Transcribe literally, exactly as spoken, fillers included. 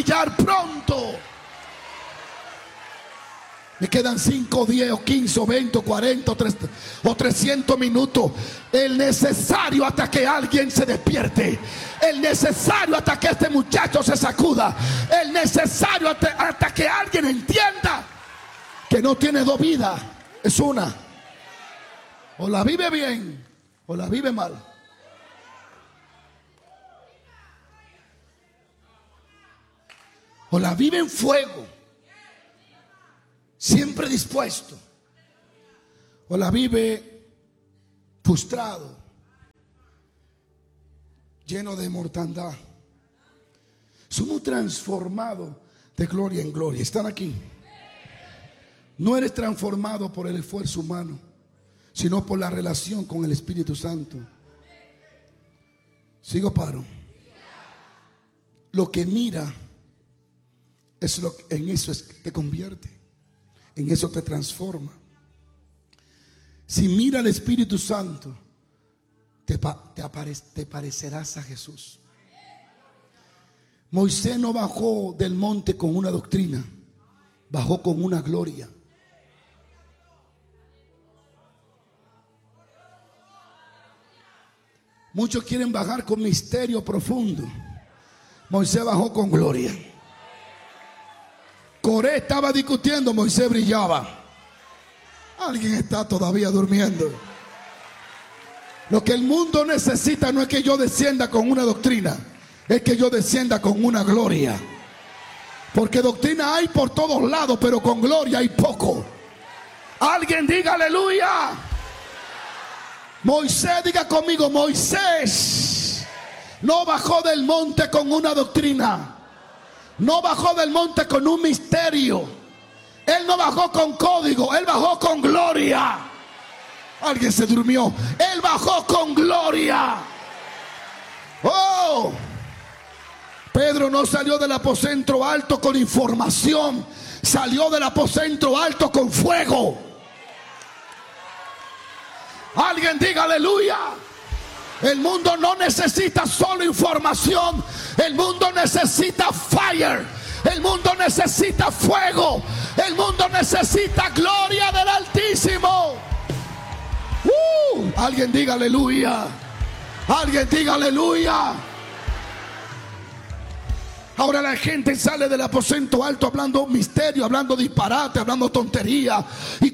brillar pronto. Me quedan cinco, diez, o quince, o veinte, o cuarenta, o trescientos minutos. El necesario hasta que alguien se despierte. El necesario hasta que este muchacho se sacuda. El necesario hasta, hasta que alguien entienda que no tiene dos vidas. Es una. O la vive bien o la vive mal. O la vive en fuego, siempre dispuesto, o la vive frustrado, lleno de mortandad. Somos transformados de gloria en gloria. ¿Están aquí? No eres transformado por el esfuerzo humano, sino por la relación con el Espíritu Santo. Sigo, paro. Lo que mira, es lo, en eso es que te convierte, en eso te transforma. Si mira al Espíritu Santo, te, te, apare, te parecerás a Jesús. Moisés no bajó del monte con una doctrina, bajó con una gloria. Muchos quieren bajar con misterio profundo. Moisés bajó con gloria. Coré estaba discutiendo, Moisés brillaba. Alguien está todavía durmiendo. Lo que el mundo necesita no es que yo descienda con una doctrina, es que yo descienda con una gloria. Porque doctrina hay por todos lados, pero con gloria hay poco. Alguien diga aleluya. Moisés, diga conmigo, Moisés no bajó del monte con una doctrina. No bajó del monte con un misterio. Él no bajó con código, él bajó con gloria. Alguien se durmió. Él bajó con gloria. Oh, Pedro no salió del aposento alto con información, salió del aposento alto con fuego. Alguien diga aleluya. El mundo no necesita solo información. El mundo necesita fire. El mundo necesita fuego. El mundo necesita gloria del Altísimo. Uh, alguien diga aleluya. Alguien diga aleluya. Ahora la gente sale del aposento alto hablando misterio, hablando disparate, hablando tontería. Y